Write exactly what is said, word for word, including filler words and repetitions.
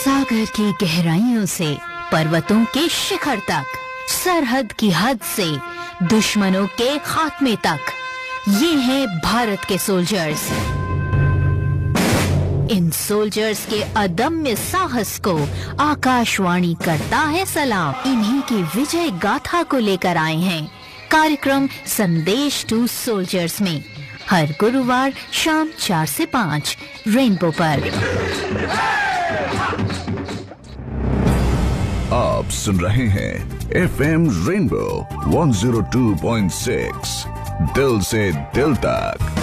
सागर की गहराइयों से पर्वतों के शिखर तक, सरहद की हद से दुश्मनों के खात्मे तक, ये हैं भारत के सोल्जर्स। इन सोल्जर्स के अदम्य साहस को आकाशवाणी करता है सलाम। इन्हीं की विजय गाथा को लेकर आए हैं कार्यक्रम संदेश टू सोल्जर्स में, हर गुरुवार शाम चार से पाँच रेनबो पर। आप सुन रहे हैं F M rainbow one zero two point six, दिल से दिल तक।